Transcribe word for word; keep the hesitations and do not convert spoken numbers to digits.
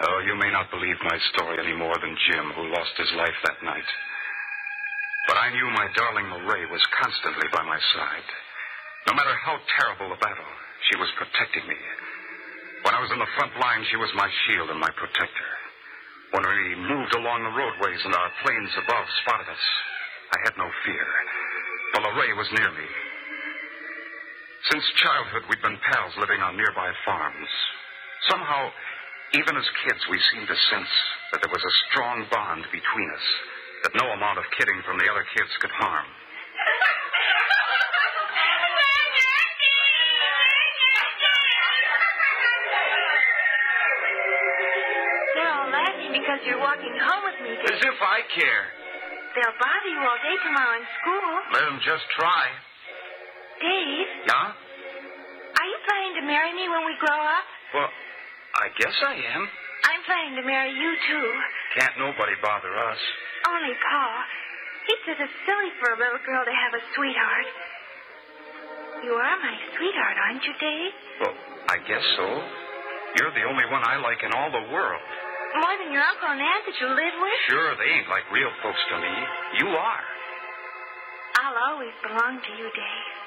Oh, you may not believe my story any more than Jim, who lost his life that night. But I knew my darling Marie was constantly by my side. No matter how terrible the battle, she was protecting me. When I was in the front line, she was my shield and my protector. When we moved along the roadways and our planes above spotted us, I had no fear, for Lorraine was near me. Since childhood, we'd been pals living on nearby farms. Somehow, even as kids, we seemed to sense that there was a strong bond between us that no amount of kidding from the other kids could harm. They're all laughing because you're walking home with me, Dave. As if I care. They'll bother you all day tomorrow in school. Let them just try. Dave? Yeah? Are you planning to marry me when we grow up? Well, I guess I am. I'm planning to marry you, too. Can't nobody bother us. Only Paul. He says it's silly for a little girl to have a sweetheart. You are my sweetheart, aren't you, Dave? Well, I guess so. You're the only one I like in all the world. More than your uncle and aunt that you live with? Sure, they ain't like real folks to me. You are. I'll always belong to you, Dave.